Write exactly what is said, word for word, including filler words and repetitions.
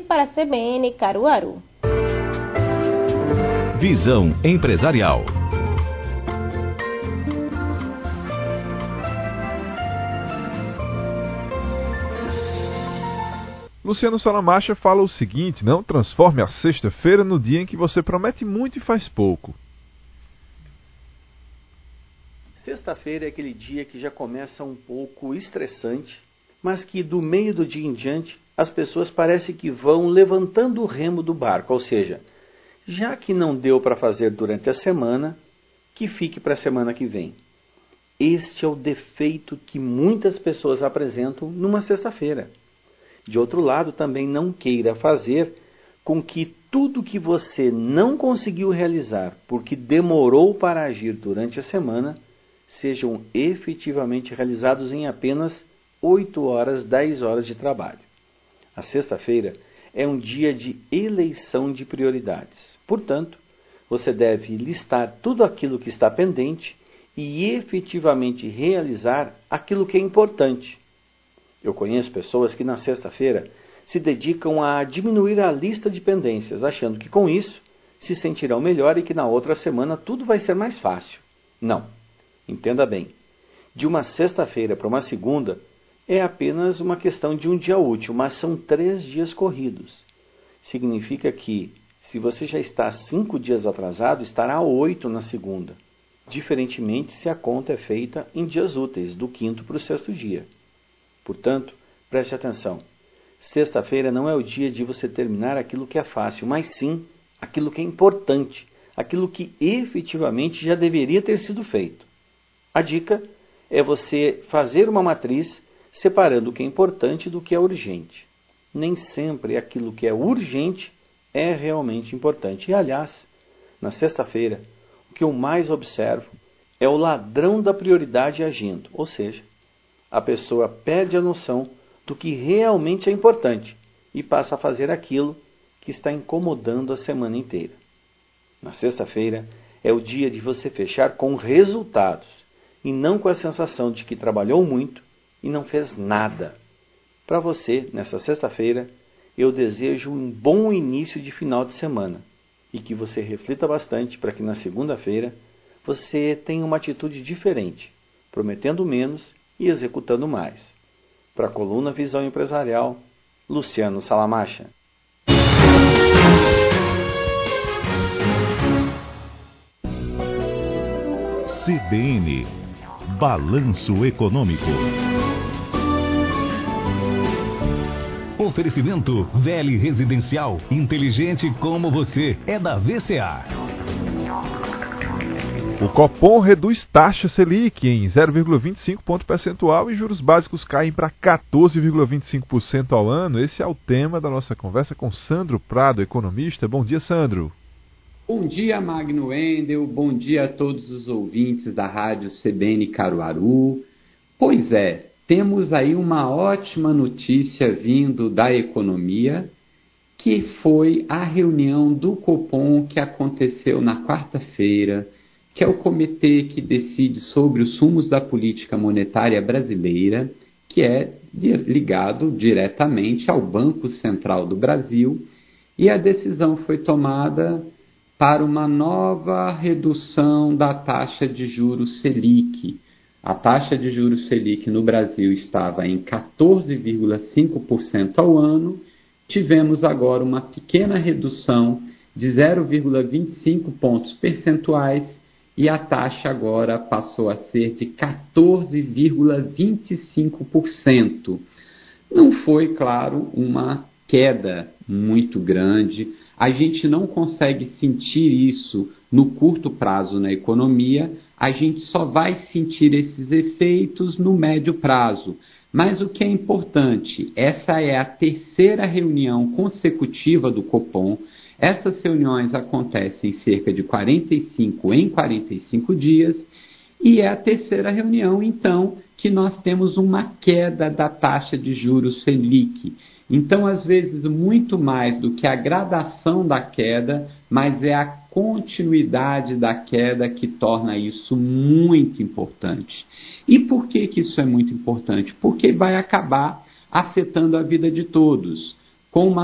para a C B N Caruaru. Visão empresarial. Luciano Salamacha fala o seguinte: não transforme a sexta-feira no dia em que você promete muito e faz pouco. Sexta-feira é aquele dia que já começa um pouco estressante, mas que do meio do dia em diante as pessoas parecem que vão levantando o remo do barco, ou seja, já que não deu para fazer durante a semana, que fique para a semana que vem. Este é o defeito que muitas pessoas apresentam numa sexta-feira. De outro lado, também não queira fazer com que tudo que você não conseguiu realizar porque demorou para agir durante a semana sejam efetivamente realizados em apenas oito horas, dez horas de trabalho. A sexta-feira é um dia de eleição de prioridades. Portanto, você deve listar tudo aquilo que está pendente e efetivamente realizar aquilo que é importante. Eu conheço pessoas que na sexta-feira se dedicam a diminuir a lista de pendências, achando que com isso se sentirão melhor e que na outra semana tudo vai ser mais fácil. Não. Entenda bem. De uma sexta-feira para uma segunda é apenas uma questão de um dia útil, mas são três dias corridos. Significa que, se você já está cinco dias atrasado, estará oito na segunda. Diferentemente se a conta é feita em dias úteis, do quinto para o sexto dia. Portanto, preste atenção. Sexta-feira não é o dia de você terminar aquilo que é fácil, mas sim aquilo que é importante, aquilo que efetivamente já deveria ter sido feito. A dica é você fazer uma matriz separando o que é importante do que é urgente. Nem sempre aquilo que é urgente é realmente importante. E, aliás, na sexta-feira, o que eu mais observo é o ladrão da prioridade agindo, ou seja, a pessoa perde a noção do que realmente é importante e passa a fazer aquilo que está incomodando a semana inteira. Na sexta-feira é o dia de você fechar com resultados e não com a sensação de que trabalhou muito e não fez nada. Para você, nessa sexta-feira, eu desejo um bom início de final de semana e que você reflita bastante para que na segunda-feira você tenha uma atitude diferente, prometendo menos e executando mais. Para a coluna Visão Empresarial, Luciano Salamacha. C B N Balanço Econômico. Oferecimento Vele Residencial, inteligente como você, é da V C A. O Copom reduz taxa Selic em zero vírgula vinte e cinco ponto percentual e juros básicos caem para quatorze vírgula vinte e cinco por cento ao ano. Esse é o tema da nossa conversa com Sandro Prado, economista. Bom dia, Sandro. Bom dia, Magno Wendel. Bom dia a todos os ouvintes da Rádio C B N Caruaru. Pois é, temos aí uma ótima notícia vindo da economia, que foi a reunião do Copom que aconteceu na quarta-feira, que é o comitê que decide sobre os rumos da política monetária brasileira, que é ligado diretamente ao Banco Central do Brasil, e a decisão foi tomada para uma nova redução da taxa de juros Selic. A taxa de juros Selic no Brasil estava em quatorze vírgula cinco por cento ao ano, tivemos agora uma pequena redução de zero vírgula vinte e cinco pontos percentuais, e a taxa agora passou a ser de quatorze vírgula vinte e cinco por cento. Não foi, claro, uma queda muito grande. A gente não consegue sentir isso no curto prazo na economia, a gente só vai sentir esses efeitos no médio prazo. Mas o que é importante, essa é a terceira reunião consecutiva do Copom. Essas reuniões acontecem cerca de quarenta e cinco em quarenta e cinco dias, e é a terceira reunião, então, que nós temos uma queda da taxa de juros Selic. Então, às vezes, muito mais do que a gradação da queda, mas é a continuidade da queda que torna isso muito importante. E por que que isso é muito importante? Porque vai acabar afetando a vida de todos. Com uma